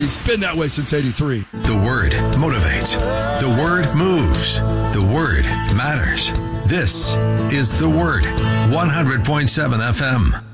always been that way since 83. The Word motivates. The Word moves. The Word matters. This is The Word. 100.7 FM.